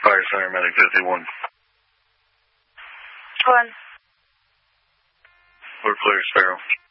Fire Center, Medic 51. 1. We're clear, Sparrow.